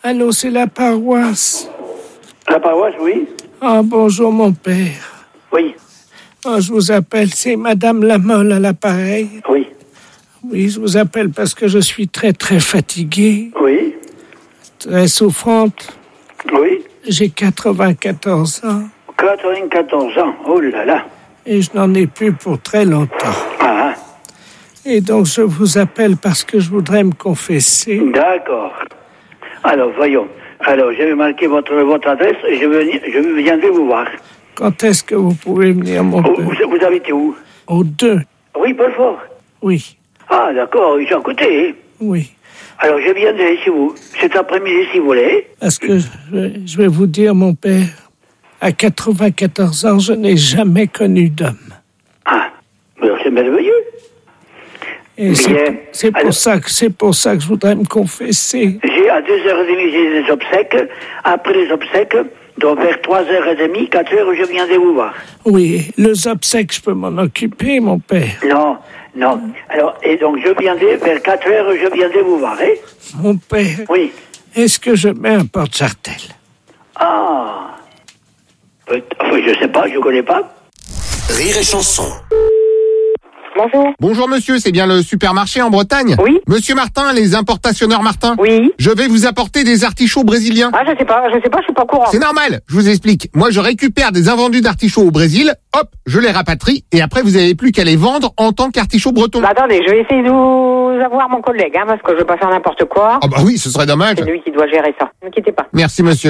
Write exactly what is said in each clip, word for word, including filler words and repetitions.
Allô, c'est la paroisse. La paroisse, oui. Ah, bonjour, mon père. Oui. Ah, je vous appelle, c'est Madame Lamolle à l'appareil. Oui. Oui, je vous appelle parce que je suis très, très fatigué. Oui. Très souffrante. Oui. J'ai quatre-vingt-quatorze ans. quatre-vingt-quatorze ans, oh là là. Et je n'en ai plus pour très longtemps. Ah. Et donc, je vous appelle parce que je voudrais me confesser. D'accord. Alors, voyons. Alors, je vais marquer votre, votre adresse et je, vais, je viendrai vous voir. Quand est-ce que vous pouvez venir, mon Oh, père? vous, vous habitez où? Au deux. Oui, Belfort. Oui. Ah, d'accord, ils sont à côté. Oui. Alors, je viendrai chez vous cet après-midi, si vous voulez. Parce que je vais, je vais vous dire, mon père, à quatre-vingt-quatorze ans, je n'ai jamais connu d'homme. Ah, alors c'est merveilleux. Et Bien. c'est, c'est, pour Alors, ça que, c'est pour ça que je voudrais me confesser. j'ai à deux heures trente, j'ai les obsèques. Après les obsèques, donc vers trois heures trente, quatre heures, je viendrai vous voir. Oui, les obsèques, je peux m'en occuper, mon père. Non, non. Alors, et donc, je viendrai vers quatre heures, je viendrai vous voir, hein? Mon père, Oui. est-ce que je mets un porte-jartel? Ah. Peut- Enfin, je sais pas, je connais pas. Rire et chanson. Bonjour. Bonjour monsieur, c'est bien le supermarché en Bretagne? Oui. Monsieur Martin, les importationneurs Martin? Oui. Je vais vous apporter des artichauts brésiliens. Ah, je sais pas, je sais pas, je suis pas au courant. C'est normal, je vous explique. Moi, je récupère des invendus d'artichauts au Brésil, hop, je les rapatrie, et après, vous avez plus qu'à les vendre en tant qu'artichauts bretons. Bah, attendez, je vais essayer de vous avoir mon collègue, hein, parce que je vais pas faire n'importe quoi. Ah bah oui, ce serait dommage. C'est lui qui doit gérer ça. Ne quittez pas. Merci monsieur.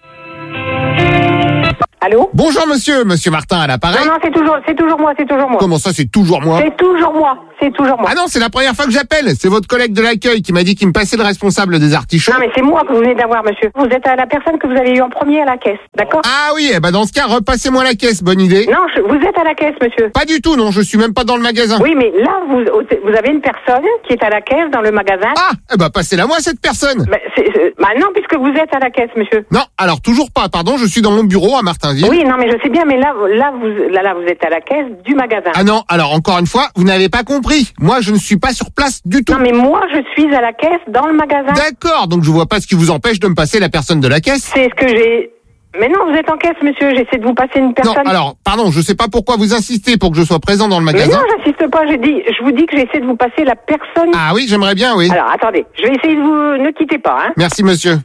Allô? Bonjour monsieur, monsieur Martin à l'appareil. Non, non, c'est toujours, c'est toujours moi, c'est toujours moi. Comment ça, c'est toujours moi? C'est toujours moi, c'est toujours moi. Ah non, c'est la première fois que j'appelle. C'est votre collègue de l'accueil qui m'a dit qu'il me passait le responsable des artichauts. Non, mais c'est moi que vous venez d'avoir, monsieur. Vous êtes à la personne que vous avez eu en premier à la caisse, d'accord? Ah oui, eh ben dans ce cas, repassez-moi la caisse, bonne idée. Non, je- vous êtes à la caisse, monsieur. Pas du tout, non, je suis même pas dans le magasin. Oui, mais là, vous, vous avez une personne qui est à la caisse dans le magasin. Ah, eh ben passez-la moi cette personne. Bah, c'est- c'est- bah non, puisque vous êtes à la caisse, monsieur. Non, alors toujours pas, pardon, je suis dans mon bureau à Martinville. Oui, non, mais je sais bien, mais là, là, vous, là, là, vous êtes à la caisse du magasin. Ah non, alors encore une fois, vous n'avez pas compris. Moi, je ne suis pas sur place du tout. Non, mais moi, je suis à la caisse dans le magasin. D'accord, donc je vois pas ce qui vous empêche de me passer la personne de la caisse. C'est ce que j'ai... Mais non, vous êtes en caisse, monsieur. J'essaie de vous passer une Non, personne. alors, pardon, je sais pas pourquoi vous insistez pour que je sois présent dans le Mais magasin. non, j'insiste pas. J'ai dit, je vous dis que j'essaie de vous passer la personne. Ah oui, j'aimerais bien, oui. Alors, attendez. Je vais essayer de vous... Ne quittez pas, hein. Merci monsieur.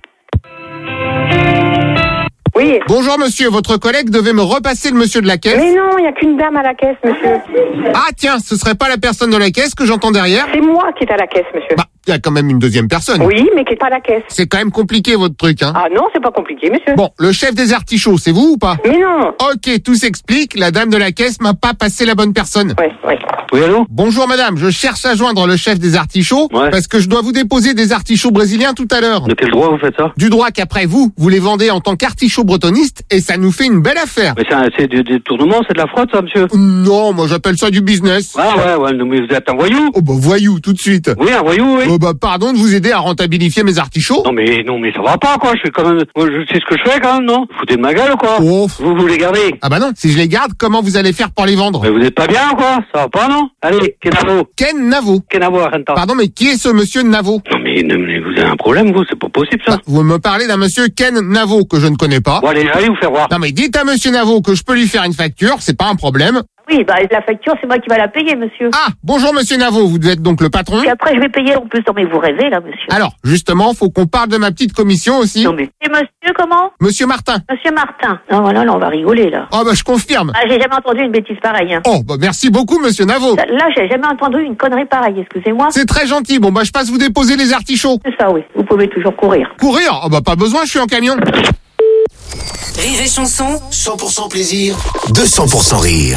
Oui. Bonjour monsieur, votre collègue devait me repasser le monsieur de la caisse. Mais non, il n'y a qu'une dame à la caisse, monsieur. Ah tiens, ce serait pas la personne de la caisse que j'entends derrière? C'est moi qui est à la caisse, monsieur. Bah, il y a quand même une deuxième personne. Oui, mais qui est pas à la caisse. C'est quand même compliqué votre truc, hein. Ah non, c'est pas compliqué, monsieur. Bon, le chef des artichauts, c'est vous ou pas? Mais non. Ok, tout s'explique, la dame de la caisse m'a pas passé la bonne personne. Ouais, ouais. Oui, allô? Bonjour madame, je cherche à joindre le chef des artichauts, Ouais. parce que je dois vous déposer des artichauts brésiliens tout à l'heure. De quel droit vous faites ça? Du droit qu'après vous, vous les vendez en tant qu'artichauts bretonistes, et ça nous fait une belle affaire. Mais c'est, un- c'est du détournement, c'est de la fraude, ça, monsieur? Non, moi j'appelle ça du business. Ah ouais, ouais, non, mais vous êtes un voyou? Oh bah voyou, tout de suite. Oui, un voyou, oui. Oh bah pardon de vous aider à rentabiliser mes artichauts. Non, mais, non, mais ça va pas, quoi. Je fais quand même, moi, je sais ce que je fais, quand même, non? Vous foutez de ma gueule, quoi. Oh. Vous, vous les gardez? Ah bah non, si je les garde, comment vous allez faire pour les vendre? Mais vous êtes pas bien, quoi. Ça va pas, non? Allez, Kenavo. Ken Navo. Kenavo, Arrenta. Pardon, mais qui est ce monsieur Navo? Non, mais, non, mais vous avez un problème, vous. C'est pas possible, ça. Bah, vous me parlez d'un monsieur Ken Navo que je ne connais pas. Bon, allez, allez vous faire voir. Non mais dites à monsieur Navo que je peux lui faire une facture, c'est pas un problème. Oui, bah la facture, c'est moi qui va la payer, monsieur. Ah, bonjour monsieur Navo, vous devez être donc le patron. Et après, je vais payer en plus. Non, mais vous rêvez, là, monsieur. Alors, justement, faut qu'on parle de ma petite commission aussi. Non, mais... Et monsieur, comment? Monsieur Martin. Monsieur Martin. Non, voilà, là, on va rigoler, là. Oh bah je confirme. Ah, j'ai jamais entendu une bêtise pareille, hein. Oh bah merci beaucoup monsieur Navo. Là, j'ai jamais entendu une connerie pareille, excusez-moi. C'est très gentil, bon bah je passe vous déposer les artichauts. C'est ça, oui. Vous pouvez toujours courir. Courir? Oh bah pas besoin, je suis en camion. Rire et chanson, cent pour cent plaisir, deux cents pour cent rire.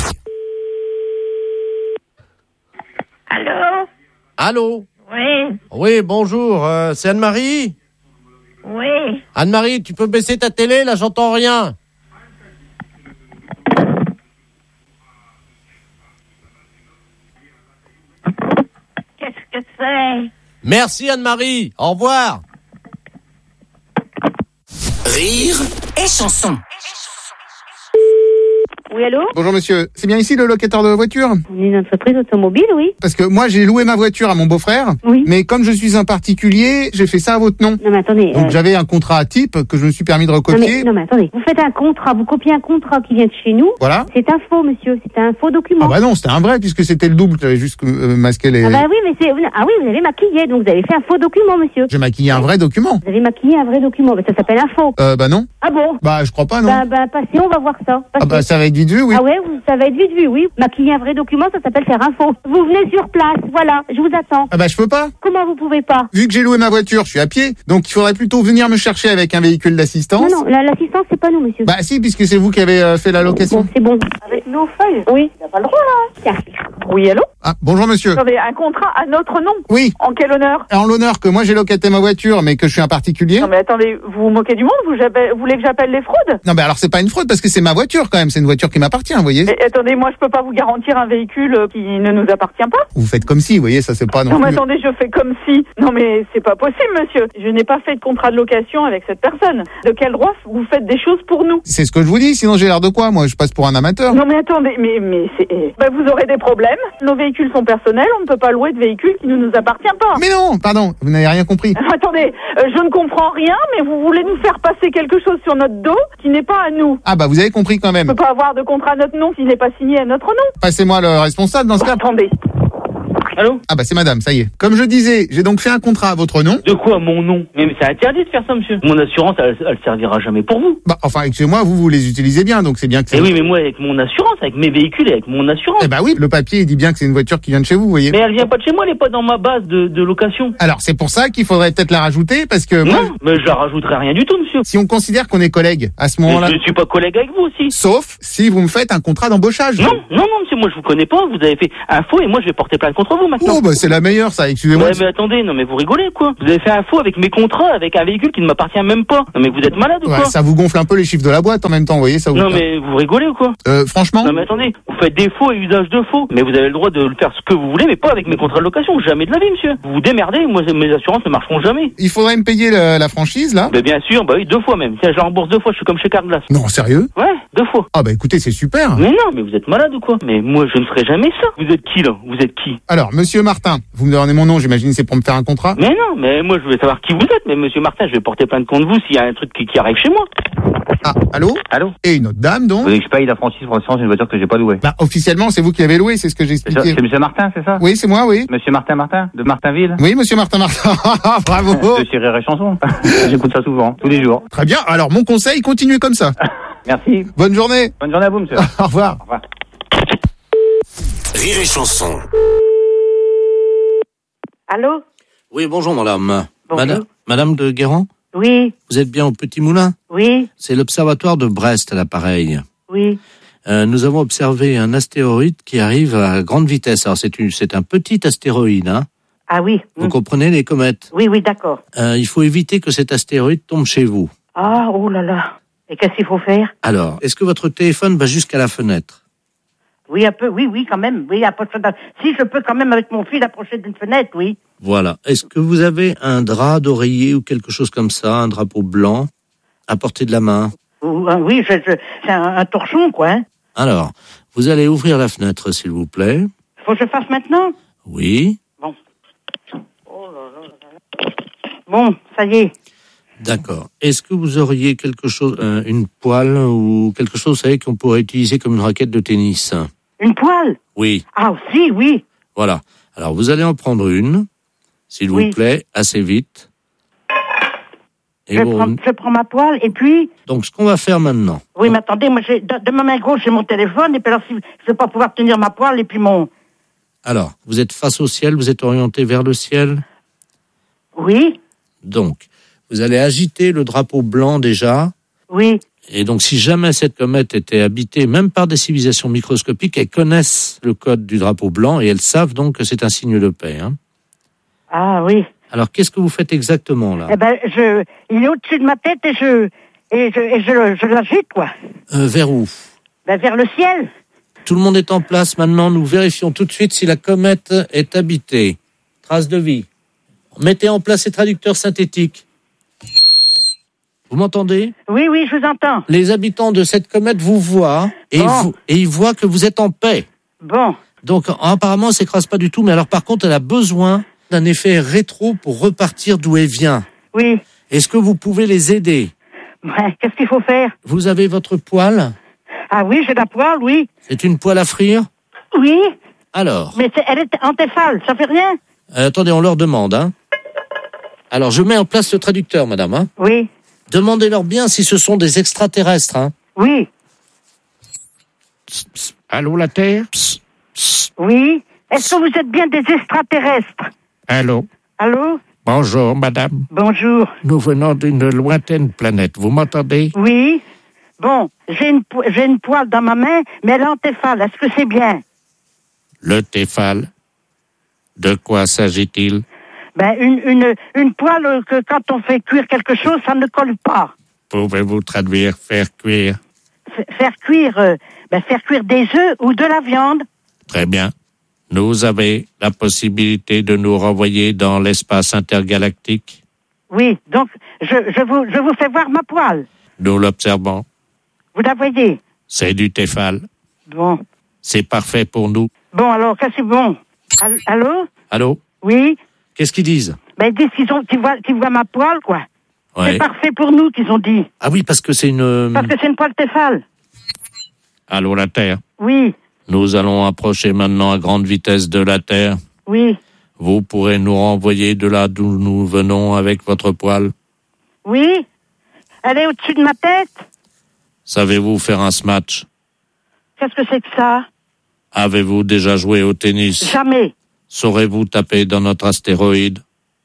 Allô? Allô? Oui, Oui, bonjour, euh, c'est Anne-Marie? oui. Anne-Marie, tu peux baisser ta télé, là j'entends rien. Qu'est-ce que c'est? Merci Anne-Marie, au revoir. Rire Et chanson. Oui, allô? Bonjour monsieur, c'est bien ici le locataire de voiture? On est une entreprise automobile, oui. Parce que moi j'ai loué ma voiture à mon beau-frère, Oui. mais comme je suis un particulier, j'ai fait ça à votre nom. Non, mais attendez. Donc euh, j'avais un contrat à type que je me suis permis de non, recopier. mais, non, mais attendez. Vous faites un contrat, vous copiez un contrat qui vient de chez nous. Voilà. C'est un faux, monsieur. C'est un faux document. Ah bah non, c'était un vrai puisque c'était le double, j'avais juste euh, masqué les... Ah bah oui, mais c'est... Ah oui, vous avez maquillé, donc vous avez fait un faux document, monsieur. J'ai maquillé un vrai document. Vous avez maquillé un vrai document, mais ça s'appelle un faux. Euh bah non. Ah bon? Bah je crois pas non. Bah, bah, passez, on va voir ça. Passez. Ah bah ça va être vite vu, oui. Ah ouais, vous- ça va être vite vu, oui. Maquiller un vrai document, ça s'appelle faire un faux. Vous venez sur place, voilà, je vous attends. Ah bah je peux pas. Comment vous pouvez pas? Vu que j'ai loué ma voiture, je suis à pied, donc il faudrait plutôt venir me chercher avec un véhicule d'assistance. Non, non, la- l'assistance, c'est pas nous, monsieur. Bah si, puisque c'est vous qui avez euh, fait la location. Bon, c'est bon. Avec nos feuilles. Oui. Il n'a pas le droit, là. Tiens. Oui, allô? Ah, bonjour monsieur. Attendez, un contrat à notre nom. Oui, En quel honneur? en l'honneur que moi j'ai locaté ma voiture, mais que je suis un particulier. Non, mais attendez, vous vous moquez du monde? Vous, j'appelle- vous voulez que j'appelle les fraudes? Non, mais alors c'est pas une fraude parce que c'est ma voiture quand même, c'est une voiture qui m'appartient, vous voyez. Mais attendez, moi, je peux pas vous garantir un véhicule euh, qui ne nous appartient pas. Vous faites comme si, vous voyez, ça c'est pas non, Non, mais plus. attendez, je fais comme si. Non, mais c'est pas possible, monsieur. Je n'ai pas fait de contrat de location avec cette personne. De quel droit vous faites des choses pour nous? C'est ce que je vous dis, sinon j'ai l'air de quoi? Moi, je passe pour un amateur. Non, mais attendez, mais, mais c'est. Ben, vous aurez des problèmes. Nos véhicules sont personnels, on ne peut pas louer de véhicules qui ne nous appartiennent pas. Mais non, pardon, vous n'avez rien compris. Attendez, euh, je ne comprends rien, mais vous voulez nous faire passer quelque chose sur notre dos qui n'est pas à nous. Ah bah vous avez compris quand On même. ne peut pas avoir de contrat à notre nom s'il n'est pas signé à notre nom. Passez-moi le responsable dans ce cas. Attendez. Allô? Ah bah c'est madame, ça y est. Comme je disais, j'ai donc fait un contrat à votre nom. De quoi mon nom? Mais, mais c'est interdit de faire ça, monsieur. Mon assurance, elle, elle servira jamais pour vous. Bah enfin, excusez-moi, vous, vous les utilisez bien, donc c'est bien que c'est... Eh oui, mais moi, avec mon assurance, avec mes véhicules, avec mon assurance. Eh bah oui, le papier il dit bien que c'est une voiture qui vient de chez vous, vous voyez. Mais elle vient pas de chez moi, elle est pas dans ma base de, de location. Alors c'est pour ça qu'il faudrait peut-être la rajouter, parce que moi, Non, mais je la rajouterai rien du tout, monsieur. si on considère qu'on est collègues à ce Mais moment-là, je ne suis pas collègue avec vous aussi. sauf si vous me faites un contrat d'embauchage. Non, non, non, monsieur, moi je vous connais pas, vous avez fait un faux et moi je vais porter plainte contre vous maintenant. Oh bah c'est la meilleure ça, excusez-moi. Ouais, mais attendez, non mais vous rigolez quoi. Vous avez fait un faux avec mes contrats, avec un véhicule qui ne m'appartient même pas. Non mais vous êtes malade ou Ouais, quoi? ça vous gonfle un peu les chiffres de la boîte en même temps, vous voyez, ça vous... Non mais vous rigolez ou quoi? Euh, franchement, Non mais attendez, vous faites des faux et usage de faux. Mais vous avez le droit de le faire ce que vous voulez, mais pas avec mes contrats de location, jamais de la vie, monsieur. Vous vous démerdez, moi mes assurances ne marcheront jamais. il faudrait me payer le- la franchise là. Mais bien sûr, bah oui, deux fois même. Tiens, je la rembourse deux fois, je suis comme chez Carglass. Non, sérieux? Ouais, deux fois. Ah bah écoutez, c'est super. Mais non, mais vous êtes malade ou quoi? Mais moi je ne ferai jamais ça. Vous êtes qui là? Vous êtes qui? Alors, monsieur Martin, vous me donnez mon nom, j'imagine c'est pour me faire un contrat. Mais non, mais moi je veux savoir qui vous êtes. Mais monsieur Martin, je vais porter plainte contre vous s'il y a un truc qui, qui arrive chez moi. Ah, allô? Allô? Et une autre dame donc? Vous voulez que je paye la franchise pour l'assurance d'une voiture que j'ai pas louée? Bah officiellement, c'est vous qui l'avez loué, c'est ce que j'ai C'est ça, expliqué. c'est monsieur Martin, c'est ça? Oui, c'est moi, oui. Monsieur Martin Martin, de Martinville? Oui, monsieur Martin Martin. Bravo. De chez Rire et Chanson. J'écoute ça souvent, tous les jours. Très bien. Alors, mon conseil, continuez comme ça. Merci. Bonne journée. Bonne journée à vous, monsieur. Au revoir. Au revoir. Rire et Chanson. Allô? Oui, bonjour madame. Bonjour. Madame, madame de Guérand, Oui, vous êtes bien au Petit Moulin? oui, C'est l'observatoire de Brest à l'appareil. oui. Euh, nous avons observé un astéroïde qui arrive à grande vitesse. Alors c'est une, c'est un petit astéroïde, hein. Ah oui. Vous mm. comprenez les comètes? Oui, oui, d'accord. Euh, il faut éviter que cet astéroïde tombe chez vous. Ah, oh là là. Et qu'est-ce qu'il faut faire? Alors, est-ce que votre téléphone va jusqu'à la fenêtre? Oui, un peu, oui, oui, quand même. Oui, approche d'un- si je peux quand même avec mon fils approcher d'une fenêtre, oui. Voilà. Est-ce que vous avez un drap d'oreiller ou quelque chose comme ça, un drapeau blanc à portée de la main? Ou, euh, oui, je, je- c'est un, un torchon, quoi. Hein. Alors, vous allez ouvrir la fenêtre, s'il vous plaît. Faut que je fasse maintenant? Oui. Bon. Oh là là là là. Bon, ça y est. D'accord. Est-ce que vous auriez quelque chose, euh, une poêle ou quelque chose, vous savez, qu'on pourrait utiliser comme une raquette de tennis? Une poêle? Oui. Ah, aussi, oui. Voilà. Alors, vous allez en prendre une, s'il Oui. vous plaît, assez vite. Et Je vous- prends, je prends ma poêle et puis... Donc, ce qu'on va faire maintenant. Oui, mais attendez, moi, j'ai, de, de ma main gauche, j'ai mon téléphone, et puis alors, si, je vais pas pouvoir tenir ma poêle, et puis mon... Alors, vous êtes face au ciel, vous êtes orienté vers le ciel. Oui, Donc, vous allez agiter le drapeau blanc déjà. oui. Et donc, si jamais cette comète était habitée, même par des civilisations microscopiques, elles connaissent le code du drapeau blanc et elles savent donc que c'est un signe de paix. Hein. Ah, oui. Alors, qu'est-ce que vous faites exactement là? Eh ben, je... Il est au-dessus de ma tête, et je... Et je, et je, je l'agite, quoi. euh, Vers où? Ben, vers le ciel. Tout le monde est en place maintenant. Nous vérifions tout de suite si la comète est habitée. Trace de vie. Mettez en place ces traducteurs synthétiques. Vous m'entendez? Oui, oui, je vous entends. Les habitants de cette comète vous voient et, Bon. ils, vous- et ils voient que vous êtes en paix. Bon. Donc apparemment, elle s'écrase pas du tout, mais alors par contre, elle a besoin d'un effet rétro pour repartir d'où elle vient. Oui. Est-ce que vous pouvez les aider? Ouais, qu'est-ce qu'il faut faire? Vous avez votre poêle? Ah oui, j'ai la poêle, oui. C'est une poêle à frire? Oui. Alors, Mais c'est- elle est en Tefal, ça fait rien? euh, attendez, on leur demande. Hein. Alors, je mets en place le traducteur, madame. Hein. Oui. Demandez-leur bien si ce sont des extraterrestres. Hein. Oui. Psst, psst. Allô, la Terre? Psst, psst. Oui. Est-ce que vous êtes bien des extraterrestres? Allô? Allô? Bonjour, madame. Bonjour. Nous venons d'une lointaine planète. Vous m'entendez? Oui. Bon, j'ai une, po- j'ai une poêle dans ma main, mais elle est en Tefal. Est-ce que c'est bien? Le Tefal. De quoi s'agit-il? Ben, une, une, une poêle euh, que quand on fait cuire quelque chose, ça ne colle pas. Pouvez-vous traduire faire cuire? F- faire cuire, euh, ben, faire cuire des œufs ou de la viande. Très bien. Vous avez la possibilité de nous renvoyer dans l'espace intergalactique. Oui, donc, je, je, vous, je vous fais voir ma poêle. Nous l'observons. Vous la voyez? C'est du Tefal. Bon. C'est parfait pour nous. Bon, alors, qu'est-ce que c'est bon? All- Allô? Allô? Oui? Qu'est-ce qu'ils disent? Ben, ils disent qu'ils, ont, qu'ils, voient, qu'ils voient ma poêle, quoi. Ouais. C'est parfait pour nous, qu'ils ont dit. Ah oui, parce que c'est une... Parce que c'est une poêle Tefal. Allô, la Terre. Oui, Nous allons approcher maintenant à grande vitesse de la Terre. oui, Vous pourrez nous renvoyer de là d'où nous venons avec votre poêle. oui. Elle est au-dessus de ma tête? Savez-vous faire un smash? Qu'est-ce que c'est que ça? Avez-vous déjà joué au tennis? Jamais. Saurez-vous taper dans notre astéroïde?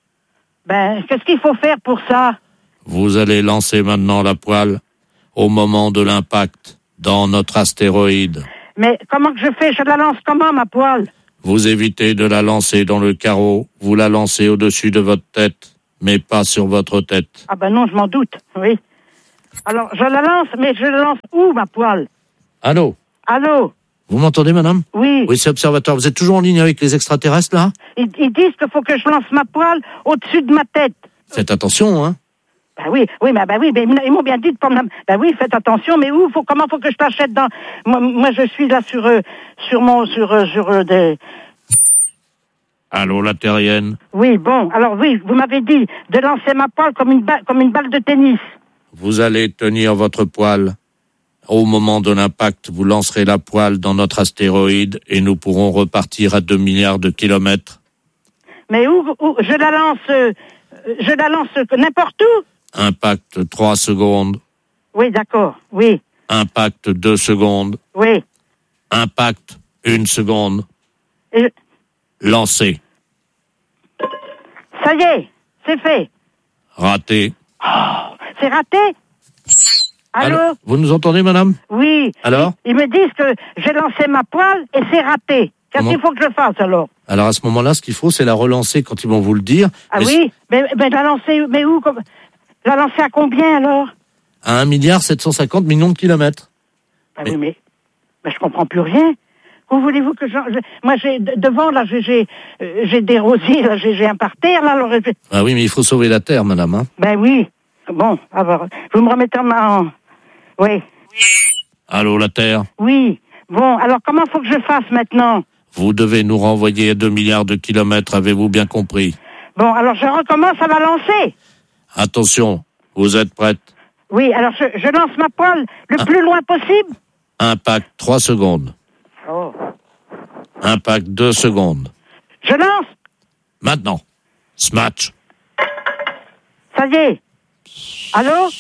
Ben, qu'est-ce qu'il faut faire pour ça? Vous allez lancer maintenant la poêle au moment de l'impact dans notre astéroïde. Mais comment que je fais? Je la lance comment, ma poêle? Vous évitez de la lancer dans le carreau, vous la lancez au-dessus de votre tête, mais pas sur votre tête. Ah ben non, je m'en doute, oui. Alors, je la lance, mais je la lance où, ma poêle? Allô? Allô? Vous m'entendez, madame? Oui. Oui, c'est Observatoire. Vous êtes toujours en ligne avec les extraterrestres, là? Ils, ils disent qu'il faut que je lance ma poêle au-dessus de ma tête. Faites attention, hein? Ben oui, oui, mais ben oui, mais ils m'ont bien dit de pas me la- Ben oui, faites attention, mais où, faut, comment faut que je t'achète dans... Moi, moi, je suis là sur, euh, sur mon, sur, euh, sur euh, des... Allô, la terrienne? Oui, bon, alors oui, vous m'avez dit de lancer ma poêle comme une balle, comme une balle de tennis. Vous allez tenir votre poêle. Au moment de l'impact, vous lancerez la poêle dans notre astéroïde et nous pourrons repartir à deux milliards de kilomètres. Mais où, où je la lance, euh, je la lance euh, n'importe où. Impact trois secondes. Oui, d'accord, oui, Impact deux secondes. oui. Impact une seconde. Et Lancé. ça y est, c'est fait. Raté. C'est raté. Allô? Vous nous entendez, madame? Oui. Alors? Ils me disent que j'ai lancé ma poêle et c'est raté. Qu'est-ce Comment? qu'il faut que je fasse alors? Alors, à ce moment-là, ce qu'il faut, c'est la relancer quand ils vont vous le dire. Ah Mais oui? Mais, mais la lancer, mais où? comme- La lancer à combien alors? À un milliard sept cent cinquante millions de kilomètres. Ah Mais- oui, mais, mais je comprends plus rien. Où voulez-vous que j'en... je- Moi, j'ai de- devant, là, j'ai, j'ai, euh, j'ai des rosiers, là, j'ai, j'ai un parterre, là, alors... je- Ah oui, mais il faut sauver la Terre, madame. Hein. Ben oui. Bon, alors, vous me remettez en... en- Oui, Allô, la Terre? oui. Bon, alors, comment faut que je fasse maintenant? Vous devez nous renvoyer à deux milliards de kilomètres, avez-vous bien compris? Bon, alors, je recommence à la lancer. Attention, vous êtes prête? Oui, alors, je, je lance ma poêle le Ah. plus loin possible. Impact trois secondes. Oh. Impact deux secondes. Je lance. Maintenant. Smash. Ça y est. Allô?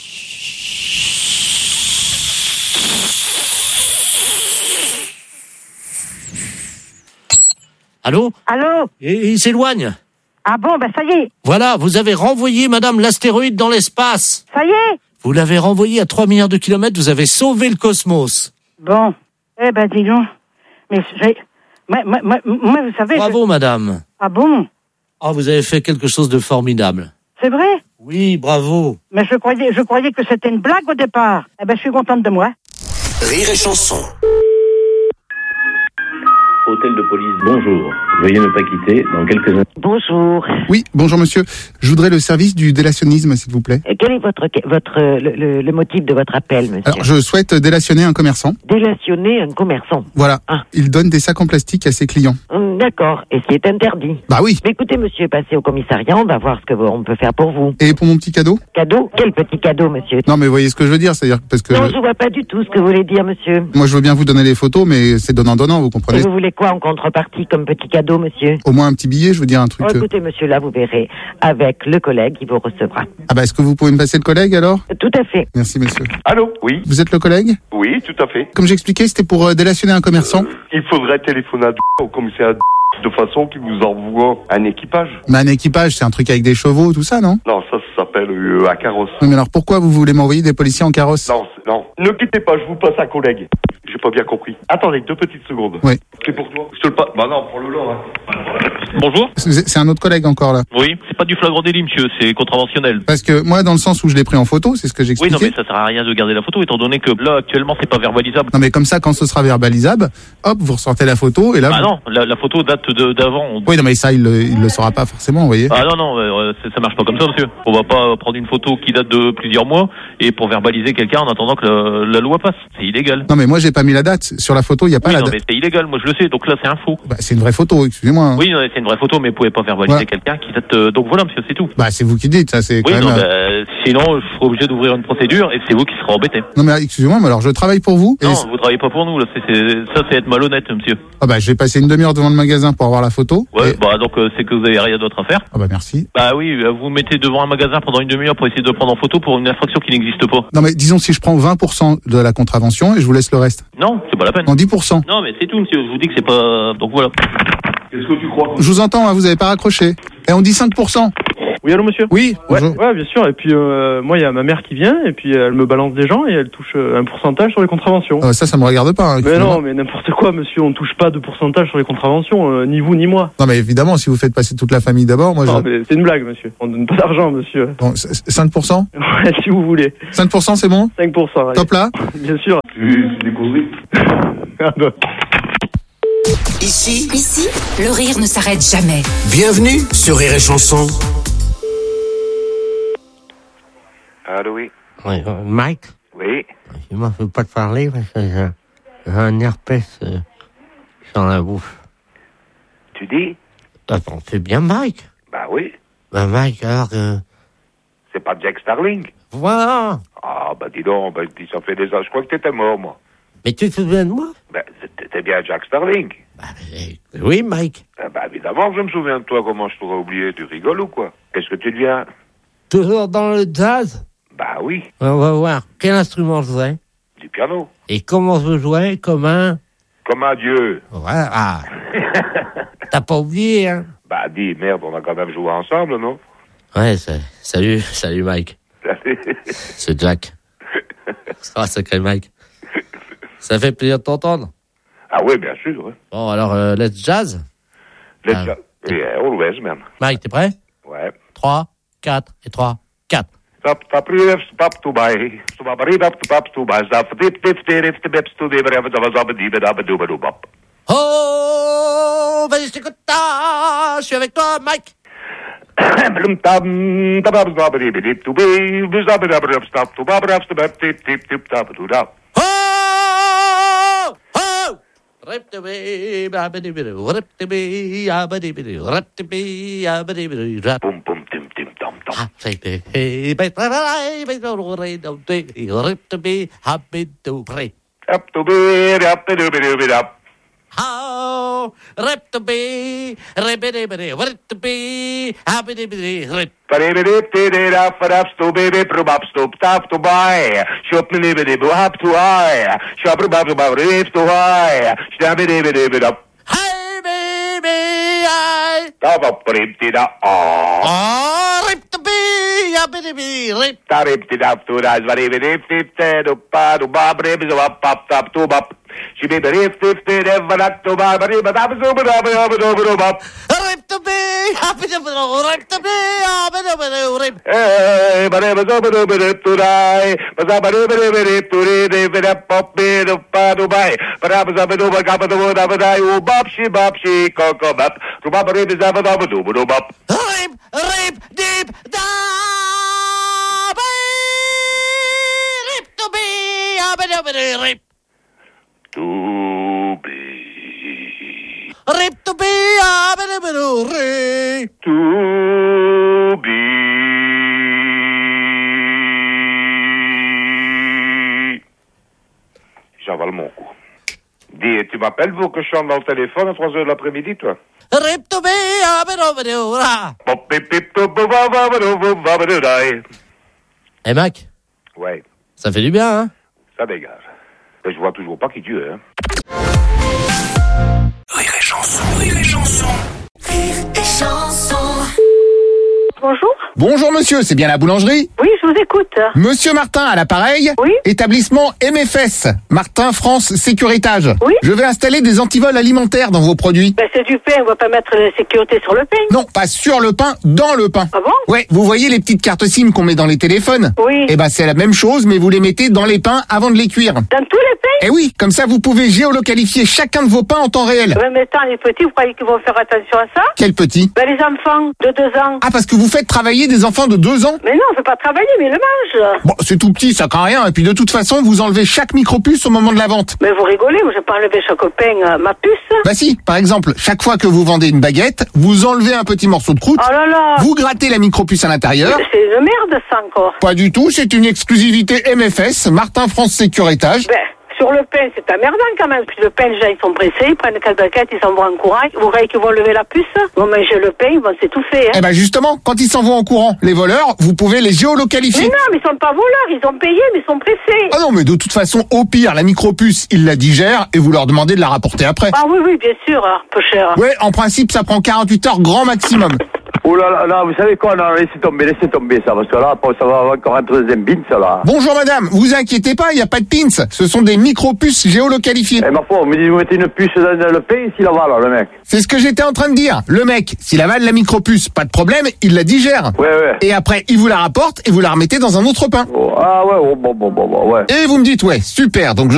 Allô? Allô? Et il s'éloigne. Ah bon, ben ça y est. Voilà, vous avez renvoyé, madame, l'astéroïde dans l'espace. Ça y est. Vous l'avez renvoyé à trois milliards de kilomètres, vous avez sauvé le cosmos. Bon. Eh ben, dis donc. Mais j'ai... Moi, moi, moi, moi, vous savez... Bravo, je- madame. Ah bon? Oh, vous avez fait quelque chose de formidable. C'est vrai? Oui, bravo. Mais je croyais, je croyais que c'était une blague au départ. Eh ben, je suis contente de moi. Rire et chanson. Au hôtel de police. Bonjour. Veuillez ne pas quitter dans quelques instants. Bonjour. Oui, bonjour monsieur. Je voudrais le service du délationnisme, s'il vous plaît. Euh, Quel est votre, votre le, le, le motif de votre appel, monsieur? Alors, je souhaite délationner un commerçant. Délationner un commerçant. Voilà. Ah. Il donne des sacs en plastique à ses clients. Hum, D'accord. Et c'est interdit. Bah oui. Mais écoutez, monsieur, passez au commissariat, on va voir ce que vous- on peut faire pour vous. Et pour mon petit cadeau? Cadeau? Quel petit cadeau, monsieur? Non, mais vous voyez ce que je veux dire, c'est-à-dire parce que Non, je- je vois pas du tout ce que vous voulez dire, monsieur. moi je veux bien vous donner les photos, mais c'est donnant-donnant, vous Et comprenez? vous voulez quoi en contrepartie comme petit cadeau, monsieur? Au moins un petit billet, je veux dire un truc. Oh, euh, écoutez, monsieur, là, vous verrez avec le collègue qui vous recevra. Ah bah est-ce que vous pouvez me passer le collègue alors? Tout à fait. Merci monsieur. Allô? Oui. Vous êtes le collègue? Oui, tout à fait. Comme j'expliquais, c'était pour euh, délationner un commerçant. Il faudrait téléphoner à au commissariat de façon qu'il vous envoie un équipage. Mais un équipage, c'est un truc avec des chevaux, tout ça, non? Non, ça, ça s'appelle euh, un carrosse. Oui, mais alors pourquoi vous voulez m'envoyer des policiers en carrosse? Non, c'est- non. Ne quittez pas, je vous passe un collègue. J'ai pas bien compris. Attendez, deux petites secondes. Oui. C'est pour toi. Je te le passe. Bah non, pour le long, hein. Bonjour. C'est c'est un autre collègue encore là. Oui, c'est pas du flagrant délit, monsieur, c'est contraventionnel. Parce que moi, dans le sens où je l'ai pris en photo, c'est ce que Oui, j'expliquais. non, mais ça sert à rien de garder la photo, étant donné que là, actuellement, c'est pas verbalisable. Non, mais comme ça, quand ce sera verbalisable, hop, vous ressortez la photo et là. Ah vous- non, la, la photo date de- d'avant. On- Oui, non, mais ça, il le, il le saura pas forcément, vous voyez. Ah non, non, euh, c'est- ça marche pas comme ça, monsieur. On va pas prendre une photo qui date de plusieurs mois et pour verbaliser quelqu'un en attendant que la, la loi passe. C'est illégal. Non, mais moi, j'ai pas mis la date. Sur la photo, il y a pas Oui, la non, date. mais c'est illégal, moi je le sais, donc là c'est un faux. Bah, c'est une vraie photo, excusez-moi. hein. Oui, non, c'est une vraie photo, mais vous pouvez pas verbaliser Ouais. quelqu'un qui date. euh, Donc voilà, monsieur, c'est tout. Bah, c'est vous qui dites, ça, c'est quand Oui, même. non, euh, bah, sinon je serai obligé d'ouvrir une procédure et c'est vous qui serez embêté. Non, mais excusez-moi, mais alors je travaille pour vous. et Non, c'est- vous travaillez pas pour nous, là. C'est, c'est- ça c'est être malhonnête, monsieur. Ah, bah, j'ai passé une demi-heure devant le magasin pour avoir la photo. Ouais, et- bah donc euh, c'est que vous avez rien d'autre à faire. Ah, bah, merci. Bah oui, euh, vous mettez devant un magasin pendant une demi-heure pour essayer de le prendre en photo pour une infraction qui n'existe pas. Non, mais disons si je prends vingt pour cent de la contravention et je vous laisse le reste. Non, c'est pas la peine. Non, dix pour cent. Non, mais c'est tout, monsieur. Je vous dis que c'est pas. Donc voilà. Qu'est-ce que tu crois? Je vous entends, hein, vous avez pas raccroché. Et on dit cinq pour cent. Oui, allô, monsieur? Oui, Ouais, bonjour. ouais, bien sûr. Et puis, euh, moi, il y a ma mère qui vient, et puis elle me balance des gens, et elle touche euh, un pourcentage sur les contraventions. Euh, ça, ça me regarde pas. hein, Mais excusez-moi. non, mais n'importe quoi, monsieur. On touche pas de pourcentage sur les contraventions, euh, ni vous, ni moi. Non, mais évidemment, si vous faites passer toute la famille d'abord, moi, Non, je. mais c'est une blague, monsieur. On donne pas d'argent, monsieur. Bon, c- c- cinq pour cent Ouais, si vous voulez. cinq pour cent, c'est bon? cinq pour cent, allez. Top là? Bien sûr. C'est des conneries. Ah bah. Ici, Ici, le rire ne s'arrête jamais. bienvenue sur Rire et Chanson. Allô, oui. Oui, euh, Mike, Oui. moi je veux pas te parler parce que j'ai j'ai un herpès euh, sur la bouche. Tu dis? Attends, c'est bien Mike? Bah oui. Ben Mike, alors que... C'est pas Jack Starling. Voilà. Ah, bah dis donc, bah, dis, ça fait des ans. Je crois que t'étais mort, moi. Mais tu te souviens de moi? Bah, t'étais bien Jack Starling. Oui, Mike. Ah, bah évidemment que je me souviens de toi. Comment je t'aurais oublié? Tu rigoles ou quoi? Qu'est-ce que tu deviens? Toujours dans le jazz? Bah oui, On va voir quel instrument je jouais. du piano. Et comment je jouais comme un... Comme un dieu. Voilà. Ah. T'as pas oublié, hein? Bah dis, merde, on a quand même joué ensemble, non? Ouais, c'est... salut, salut Mike. C'est Jack. Ah, sacré Mike. Ça fait plaisir de t'entendre. Ah oui, bien sûr. Ouais. Bon, alors, euh, let's jazz. Let's Ah. go. Yeah, always, man. Mike, t'es prêt? Ouais. trois, quatre et trois, quatre. Stop, stop, stop, stop, to buy. Stop, stop, stop, to buy. Stop, dip, dip, dip, dip, dip, to dip, dip, dip, dip, dip, dip, dip, dip, dip. Oh, vas-y, je t'écoute, je suis avec toi, Mike. Blum, tam, tabab, stop, dip, dip, to be, stop, stop, stop, stop, to bab, stop, stop, dip, dip, dip, stop, to da. Oh, oh. Rip to be, babidi bidi, rip to be, abidi bidi, rip to be, abidi bidi, rap. Boom, boom, tim, tim, tom, tom. Ah, say the hey, but I, but I don't think rip to be, happy to pray. Up to be, up to be, be, be, up. How rip to be, ribidi bidi, rip to be, happy bidi, rip. Paribidip, did up, up, to baby, probab, stop, tap, to buy. Shop, nibidi, bo, up, to high. Shop, probab, probab, rip, to high. Stabidi, bidi, bidi, up. Hey, baby, I. Tap, up, rip, did up, ah. Oh, rip to be, happy bidi, rip. Tarip, did up, to rise, varibidip, dip, dip, up, up, rip, up, up, up, to, up. J'avale mon coup. Dis, tu m'appelles pour que je chante dans le téléphone à trois heures de l'après-midi, toi? Eh Mac, Ouais, ça fait du bien, hein? ça dégage. Mais je vois toujours pas qui tu es, hein. Rire et chanson, rire et chanson. Rire et chanson. Bonjour. Bonjour monsieur, c'est bien la boulangerie? Oui, je vous écoute. Monsieur Martin à l'appareil. Oui. Établissement M F S, Martin France Sécuritage. Oui. Je vais installer des antivols alimentaires dans vos produits. Ben, c'est du pain, on va pas mettre la sécurité sur le pain. Non, pas sur le pain, dans le pain. Ah bon? Ouais, vous voyez les petites cartes SIM qu'on met dans les téléphones? Oui. Eh ben c'est la même chose, mais vous les mettez dans les pains avant de les cuire. Dans tous les pains? Eh oui, comme ça vous pouvez géolocalifier chacun de vos pains en temps réel. Ouais, mais attends, les petits, vous croyez qu'ils vont faire attention à ça? Quel petit? Ben, les enfants de deux ans. Ah, parce que vous faites travailler des enfants de deux ans? Mais non, on fait pas travailler, mais ils le mangent. Bon, c'est tout petit, ça craint rien. Et puis de toute façon, vous enlevez chaque micropuce au moment de la vente. Mais vous rigolez, moi, je vais pas enlever chaque pain euh, ma puce. Bah si, par exemple, chaque fois que vous vendez une baguette, vous enlevez un petit morceau de croûte, Oh là là. vous grattez la micropuce à l'intérieur. C'est une merde, ça, encore. Pas du tout, c'est une exclusivité M F S, Martin France Sécuritage. Ben, sur le pain, c'est emmerdant quand même. Puis le pain, les gens, ils sont pressés, ils prennent quatre baguettes, ils s'en vont en courant. Vous croyez qu'ils vont lever la puce? Ils vont manger le pain, ils vont s'étouffer, hein. Eh ben justement, quand ils s'en vont en courant, les voleurs, vous pouvez les Mais géolocalifier. non, mais ils sont pas voleurs, ils ont payé, mais ils sont pressés. Ah non, mais de toute façon, au pire, la micropuce, ils la digèrent et vous leur demandez de la rapporter après. Ah oui, oui, bien sûr, un peu cher. Ouais, en principe, ça prend quarante-huit heures grand maximum. Oh là là, là, vous savez quoi, non, laissez tomber, laissez tomber ça, parce que là, ça va encore un troisième bin, ça là. Bonjour madame, vous inquiétez pas, il n'y a pas de pins, ce sont des micropuces géolocalifiées. Eh, ma foi, vous me dites, vous mettez une puce dans le pain, s'il avale, le mec. C'est ce que j'étais en train de dire. Le mec, s'il avale la micropuce, pas de problème, il la digère. Ouais, ouais. Et après, il vous la rapporte et vous la remettez dans un autre pain. Oh, ah ouais, oh, bon, bon, bon, bon, ouais. Et vous me dites, ouais, super, donc je